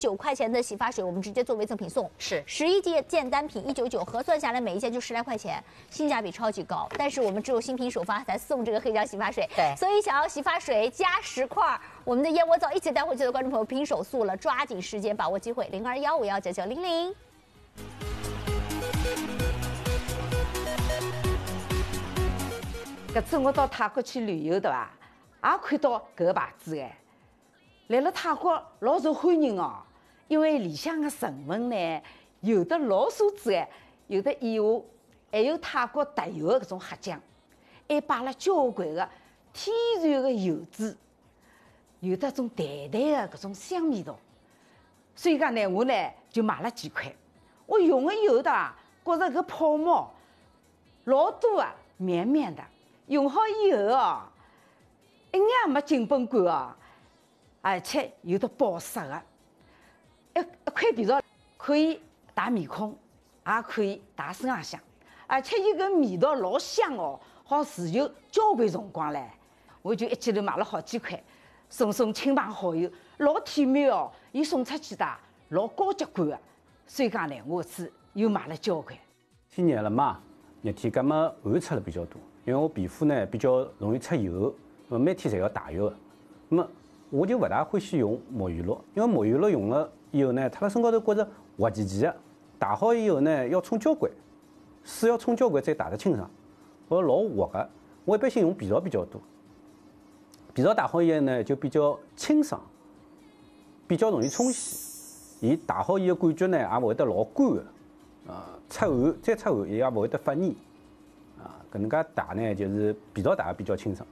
9块钱的洗发水，我们直接作为赠品送。 是 11件单品199，核算下来每一件就10来块钱，性价比超级高。但是我们只有新品首发才送这个黑胶洗发水， 对， 所以想要洗发水加10块，我们的燕窝皂一起带回去的观众朋友拼手速了，抓紧时间把握机会，0215199900。 搿次我到泰国去旅游对伐？也看到搿个牌子哎，来了泰国老受欢迎哦，因为里向的成分呢，有的老素质哎，有的以下，还有泰国特有的搿种黑酱，还摆了交关的天然的油脂，有的种淡淡的搿种香味道。所以讲呢，我呢就买了几块，我用了以后的，觉着搿泡沫老多啊，绵绵的。用好以后哦，一眼也没紧绷感哦，而且有的保湿的。一块皮皂可以打面孔，也可以打身浪向，而且伊个味道老香哦，好持久交关辰光唻。我就一记头买了好几块，送亲朋好友，老体面哦。伊送出去的老高级感的，所以讲呢，我是又买了交关。 天热了嘛，热天搿么汗出了比较多。因为我皮肤呢比较容易出油，那么每天侪要汏浴的，那么我就勿大欢喜用沐浴露，因为沐浴露用了以后呢，它辣身高头觉着滑稽稽的，汏好以后呢要冲交关，水要冲交关再汏得清爽，我老滑的。我一般性用皮皂比较多，皮皂汏好以后呢就比较清爽，比较容易冲洗，伊汏好以后感觉呢也勿会得老干的，出汗再出汗也勿会得发腻。搿能介打呢，就是皮皂打得比较清爽。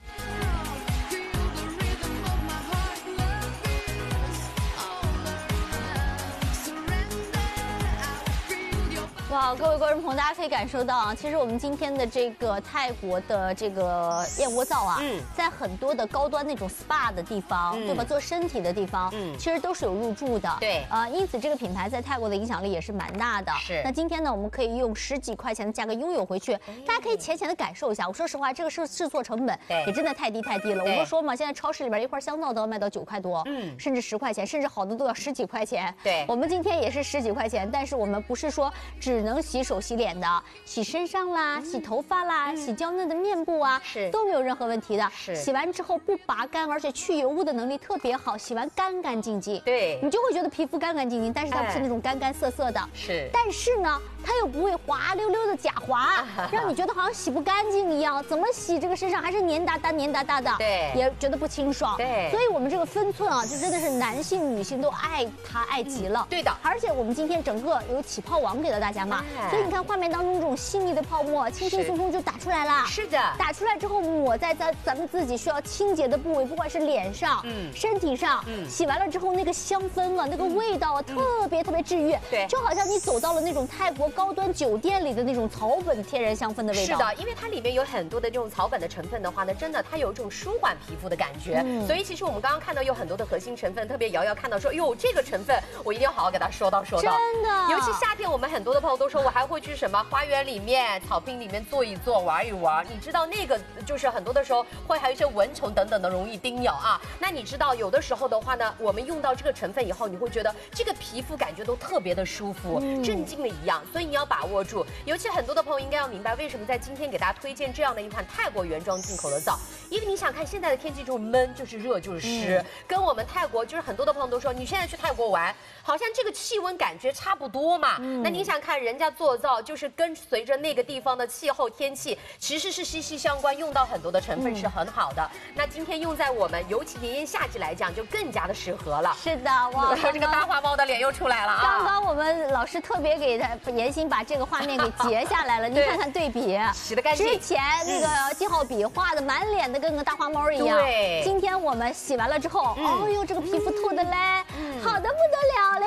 哇，各位观众朋友，大家可以感受到啊，其实我们今天的这个泰国的这个燕窝皂啊，在很多的高端那种 SPA 的地方，对吧？做身体的地方，其实都是有入驻的。 对， 因此这个品牌在泰国的影响力也是蛮大的。 是。 那今天呢，我们可以用10几块钱的价格拥有回去，大家可以浅浅的感受一下。我说实话，这个试错成本也真的太低了。我们说嘛，现在超市里边一块香皂都要卖到9块多，甚至10块钱，甚至好的都要10几块钱。 对， 我们今天也是10几块钱，但是我们不是说只能洗手洗脸的，洗身上啦，洗头发啦，洗娇嫩的面部啊，都没有任何问题的。 是， 洗完之后不拔干，而且去油污的能力特别好，洗完干干净净。 对， 你就会觉得皮肤干干净净，但是它不是那种干干涩涩的。 是， 但是呢，它又不会滑溜溜的假滑，让你觉得好像洗不干净一样，怎么洗这个身上还是黏哒哒的， 对， 也觉得不清爽。 对， 所以我们这个分寸啊，就真的是男性女性都爱它爱极了。 对的， 而且我们今天整个有起泡网给了大家嘛，所以你看画面当中这种细腻的泡沫，轻轻松松就打出来了。 是的， 打出来之后抹在咱们自己需要清洁的部位，不管是脸上、身体上，洗完了之后那个香氛啊，那个味道啊，特别治愈。 对， 就好像你走到了那种泰国高端酒店里的那种草本天然香氛的味道。 是的，因为它里面有很多的这种草本的成分的话呢，真的它有一种舒缓皮肤的感觉。所以其实我们刚刚看到有很多的核心成分，特别瑶瑶看到说，哟，这个成分我一定要好好给它说到。 真的， 尤其夏天，我们很多的朋友都说，我还会去什么花园里面、草坪里面坐一坐、玩一玩。你知道那个就是很多的时候会还有一些蚊虫等等的容易叮咬啊。那你知道有的时候的话呢，我们用到这个成分以后，你会觉得这个皮肤感觉都特别的舒服，镇静了一样。所以你要把握住，尤其很多的朋友应该要明白，为什么在今天给大家推荐这样的一款泰国原装进口的皂，因为你想看现在的天气就是闷，就是热，就是湿，跟我们泰国就是很多的朋友都说，你现在去泰国玩，好像这个气温感觉差不多嘛。那你想看人家做皂，就是跟随着那个地方的气候天气，其实是息息相关，用到很多的成分是很好的。那今天用在我们尤其炎炎夏季来讲，就更加的适合了。 是的，哇， 这个大花猫的脸又出来了啊！ 刚刚我们老师特别给他严心把这个画面给截下来了，你看看对比， 洗得干净。 之前那个记号笔画的满脸的跟个大花猫一样， 对。 今天我们洗完了之后，哦呦，这个皮肤透的嘞，好的不得了，连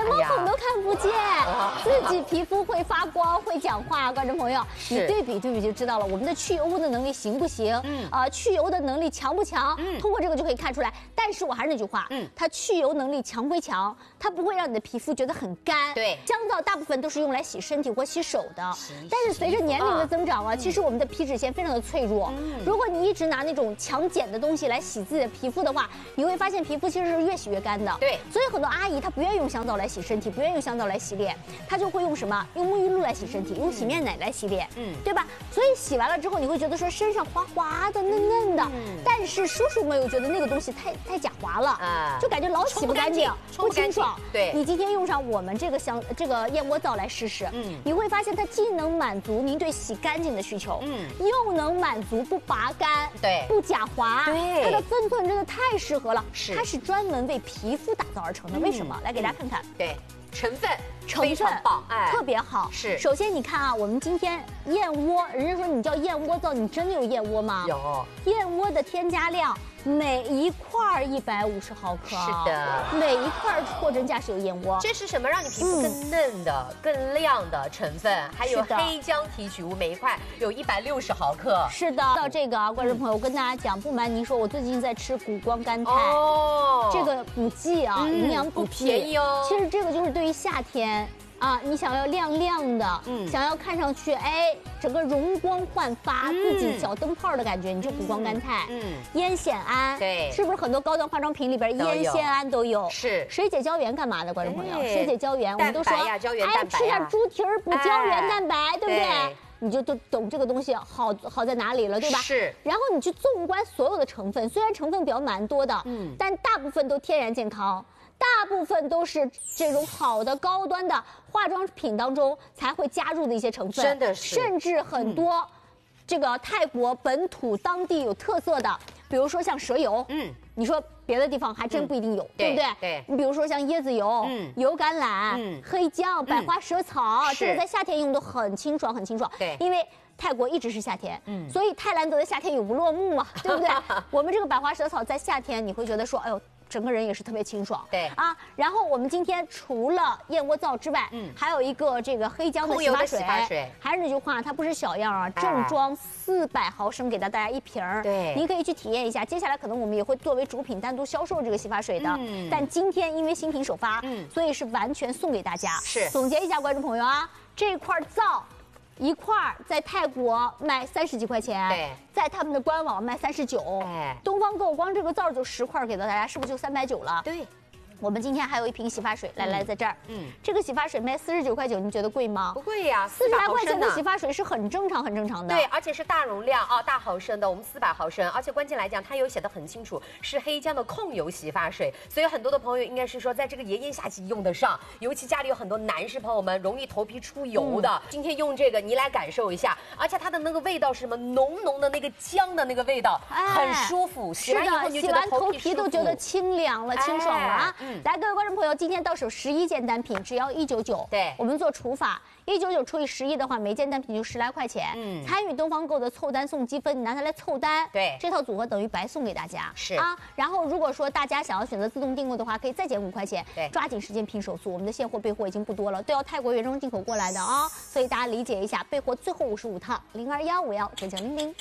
连毛孔都看不见，自己皮肤会发光，会讲话。观众朋友，你对比就知道了，我们的去油污的能力行不行？去油的能力强不强？通过这个就可以看出来。但是我还是那句话，它去油能力强归强，它不会让你的皮肤觉得很干。 对， 香皂大部分都是用来洗身体或洗手的，但是随着年龄的增长啊，其实我们的皮脂腺非常的脆弱。如果你一直拿那种强碱的东西来洗自己的皮肤的话，你会发现皮肤其实是越洗越干的。 对， 所以很多阿姨她不愿意用香皂来洗身体，不愿意用香皂来洗脸，她就会用什么？用沐浴露来洗身体，用洗面奶来洗脸，对吧？所以洗完了之后，你会觉得说身上滑滑的、嫩嫩的，但是叔叔们又觉得那个东西太假滑了，就感觉老洗不干净，不清爽。 对， 你今天用上我们这个燕窝皂来试试，你会发现它既能满足您对洗干净的需求，又能满足不拔干， 对， 不假滑， 对， 它的分寸真的太适合了， 是， 它是专门为皮肤打造而成的。为什么？来给大家看看， 对，成分非常棒，哎， 特别好。 是， 首先你看啊，我们今天燕窝，人家说你叫燕窝皂，你真的有燕窝吗？ 有， 燕窝的添加量。每一块150毫克， 是的， 每一块货真价实有燕窝。 这是什么？让你皮肤更嫩的、更亮的成分，还有黑姜提取物，每一块有160毫克。 是的，到这个啊，观众朋友，我跟大家讲，不瞒您说，我最近在吃谷胱甘肽，这个补剂啊，营养补剂， 便宜哦。 其实这个就是对于夏天。啊，你想要亮亮的，想要看上去整个容光焕发，自己小灯泡的感觉，你就谷胱甘肽，烟酰胺， 对， 是不是很多高端化妆品里边烟酰胺都有？ 是。 水解胶原干嘛的，观众朋友？水解胶原，我们都说， 胶原蛋白吃点猪蹄儿补胶原蛋白，对不对？你就都懂这个东西好在哪里了，对吧？ 是。 然后你去纵观所有的成分，虽然成分表蛮多的，但大部分都天然健康。大部分都是这种好的高端的化妆品当中才会加入的一些成分， 真的是， 甚至很多这个泰国本土当地有特色的，比如说像蛇油，你说别的地方还真不一定有，对不对？ 对， 你比如说像椰子油、油橄榄、黑姜、百花蛇草，这个在夏天用都很清爽，很清爽。 对， 因为泰国一直是夏天，所以泰兰德的夏天有不落幕嘛，对不对？我们这个百花蛇草在夏天你会觉得说，哎呦。整个人也是特别清爽， 对啊。然后我们今天除了燕窝皂之外，还有一个这个黑姜的洗发水。还是那句话，它不是小样啊，正装400毫升给大家一瓶儿。 对， 您可以去体验一下。接下来可能我们也会作为主品单独销售这个洗发水的。但今天因为新品首发，所以是完全送给大家。 是， 总结一下，观众朋友啊，这块皂。一块在泰国卖30几块钱， 对， 在他们的官网卖39，东方购光这个皂就10块给到大家，是不是就390了？ 对。 我们今天还有一瓶洗发水，来在这儿，这个洗发水卖49块9，你觉得贵吗？ 不贵呀 ，40来块钱的洗发水是很正常的。 对，而且是大容量啊，大毫升的，我们400毫升，而且关键来讲，它有写的很清楚，是黑姜的控油洗发水，所以很多的朋友应该是说，在这个炎炎夏季用得上，尤其家里有很多男士朋友们容易头皮出油的，今天用这个你来感受一下，而且它的那个味道是什么？浓浓的那个姜的那个味道，很舒服，洗完以后你就觉得头皮都觉得清凉了、清爽了啊！来，各位观众朋友。今天到手11件单品，只要199。 对， 我们做除法，199除以11的话，每件单品就10来块钱。参与东方购的凑单送积分，你拿它来凑单。 对， 这套组合等于白送给大家。 是啊，然后如果说大家想要选择自动订购的话，可以再减5块钱。 对， 抓紧时间拼手速，我们的现货备货已经不多了，都要泰国原装进口过来的啊，所以大家理解一下，备货最后55套，0215199900。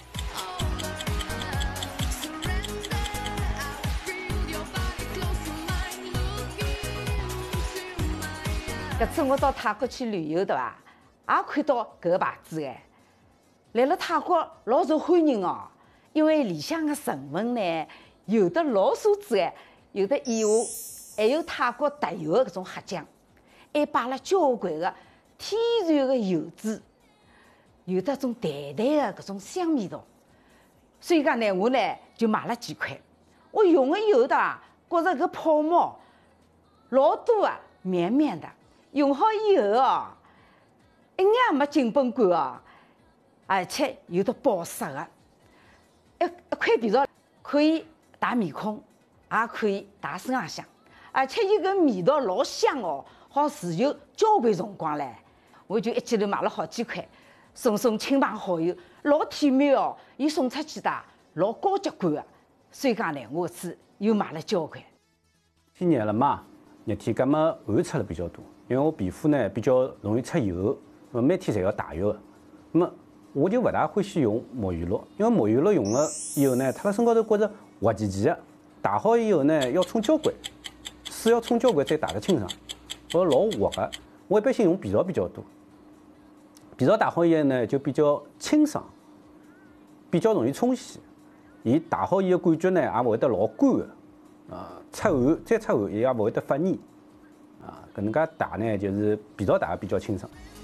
搿次我到泰国去旅游，对伐？也看到搿个牌子哎，来了泰国老受欢迎哦。因为里向的成分呢，有的老素质哎，有的以下，还有泰国特有的搿种黑姜，还摆了交关的天然的油脂，有的种淡淡的搿种香味道。所以讲呢，我呢就买了几块。我用了以后的，觉着搿泡沫老多啊，绵绵的。用好以后哦，一眼也没紧绷感哦，而且有的保湿的。一块皮皂可以打面孔，也可以打身浪向，而且伊个味道老香哦，好持久交关辰光唻。我就一记头买了好几块，送亲朋好友，老体面哦。伊送出去的老高级感的，所以讲呢，我是又买了交关。 新年了嘛， 热天搿么汗出了比较多，因为我皮肤呢比较容易出油，每天侪要汏浴的。那么我就勿大欢喜用沐浴露，因为沐浴露用了以后呢，脱辣身高头觉着滑稽稽的。汏好以后呢，要冲交关，水要冲交关再汏得清爽，觉着老滑的。我一般性用皮皂比较多，皮皂汏好以后呢，就比较清爽，比较容易冲洗。伊汏好以后感觉呢，也勿会得老干的，出汗再出汗，伊也勿会得发黏，搿能介汏呢，就是皮皂汏比较清爽。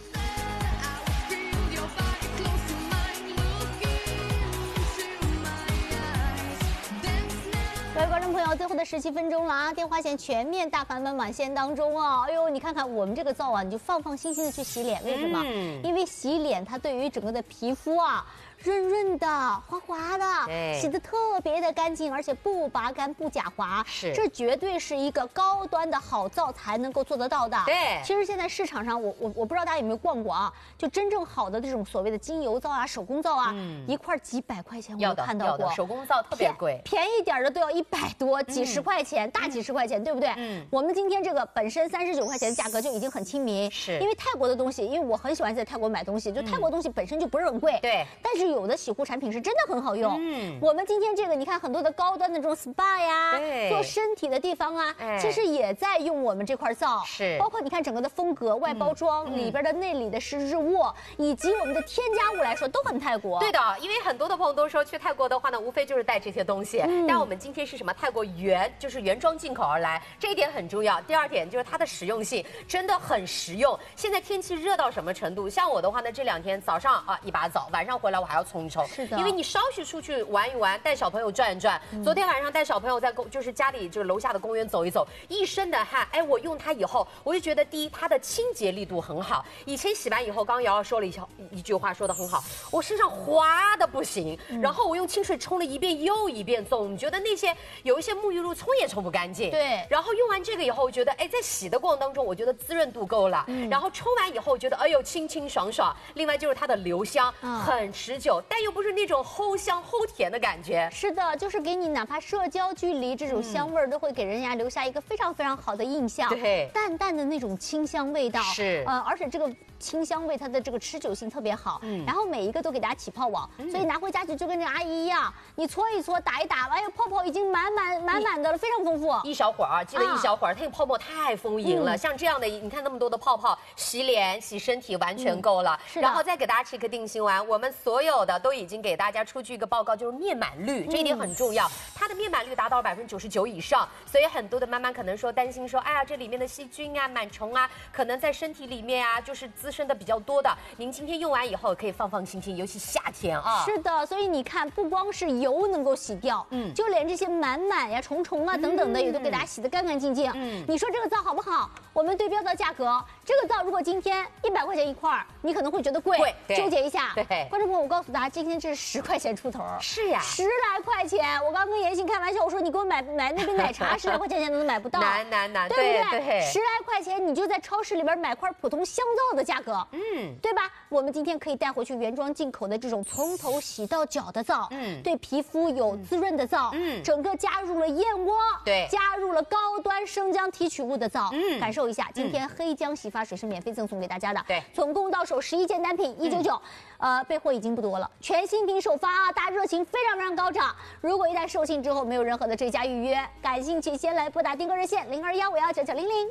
各位观众朋友，最后的17分钟了啊！电话线全面大盘满线当中哦，哎呦，你看看我们这个皂啊，你就放心的去洗脸，为什么？因为洗脸它对于整个的皮肤啊。润润的、滑滑的，洗得特别的干净，而且不拔干、不假滑，这绝对是一个高端的好皂才能够做得到的。 对， 其实现在市场上，我不知道大家有没有逛过啊，就真正好的这种所谓的精油皂啊、手工皂啊，一块几百块钱我都看到过。 手工皂特别贵， 便宜点的都要100多、几十块钱，大几十块钱，对不对？我们今天这个本身39块钱的价格就已经很亲民， 是因为泰国的东西，因为我很喜欢在泰国买东西，就泰国东西本身就不是很贵， 对， 但是有的洗护产品是真的很好用。我们今天这个你看很多的高端的这种 SPA 呀，做身体的地方啊，其实也在用我们这块皂， 是包括你看整个的风格、外包装里边的内里的是日渥，以及我们的添加物来说都很泰国。 对的，因为很多的朋友都说去泰国的话呢，无非就是带这些东西，但我们今天是什么？泰国就是原装进口而来，这一点很重要。第二点就是它的实用性真的很实用。现在天气热到什么程度？像我的话呢，这2天早上一把澡，晚上回来我还要冲一冲。 是的， 因为你稍许出去玩一玩，带小朋友转一转。昨天晚上带小朋友在就是家里就是楼下的公园走一走，一身的汗。哎，我用它以后，我就觉得第一，它的清洁力度很好。以前洗完以后，刚刚瑶瑶说了一句话说得很好，我身上滑的不行，然后我用清水冲了一遍又一遍，总觉得那些有一些沐浴露冲也冲不干净。 对。 然后用完这个以后，我觉得哎，在洗的过程当中，我觉得滋润度够了。然后冲完以后，我觉得哎呦清清爽爽。另外就是它的留香很持久，但又不是那种齁香齁甜的感觉。 是的，就是给你哪怕社交距离，这种香味都会给人家留下一个非常非常好的印象。 对， 淡淡的那种清香味道。 是， 而且这个清香味它的这个持久性特别好。然后每一个都给大家起泡网，所以拿回家去就跟这阿姨一样，你搓一搓，打一打，哎呦泡泡已经满满的了，非常丰富。 一小会儿，记得一小会儿，它那个泡沫太丰盈了。像这样的，你看那么多的泡泡，洗脸、洗身体完全够了。然后再给大家吃一颗定心丸，我们所有的都已经给大家出具一个报告，就是面满率，这一点很重要。它的面满率达到了99%以上，所以很多的妈妈可能说担心说，哎呀，这里面的细菌啊、螨虫啊，可能在身体里面啊，就是滋生的比较多的。您今天用完以后可以放心，尤其夏天啊。 是的，所以你看，不光是油能够洗掉，就连这些螨呀、虫啊等等的，也都给大家洗得干干净净。你说这个皂好不好？我们对标到价格，这个皂如果今天100块钱一块，你可能会觉得贵，纠结一下。 对， 观众朋友，我告诉大家，今天这是10块钱出头。 是呀 ，10来块钱。我刚跟妍希开玩笑，我说你给我买那杯奶茶，10来块钱现在都买不到。 难， 对不对？10来块钱你就在超市里边买块普通香皂的价格，对吧？我们今天可以带回去原装进口的这种从头洗到脚的皂，对皮肤有滋润的皂，整个加入了燕窝， 对， 加入了高端生姜提取物的皂，感受一下。今天黑姜洗发水是免费赠送给大家的， 对， 总共到手11件单品199，备货已经不多了，全新品首发啊，大家热情非常高涨。如果一旦售罄之后没有任何的追加预约，感兴趣先来拨打订购热线0215199900。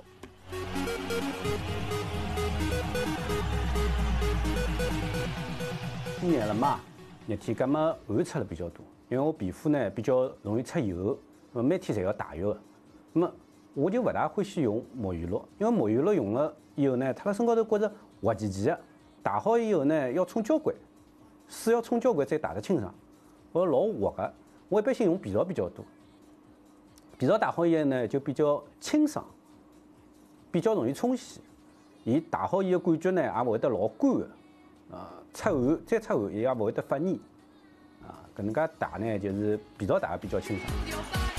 过年了嘛，热天搿么汗出了比较多，因为我皮肤呢比较容易出油，每天侪要汏浴的。那么我就勿大欢喜用沐浴露，因为沐浴露用了以后呢，脱辣身高头觉着滑稽稽的，汏好以后呢要冲交关，水要冲交关再汏得清爽，觉着老滑的。我一般性用皮皂比较多，皮皂汏好以后呢就比较清爽，比较容易冲洗。伊汏好以后感觉呢也勿会得老干的，出汗再出汗，伊也勿会得发黏，搿能介汏呢就是皮皂汏比较清爽。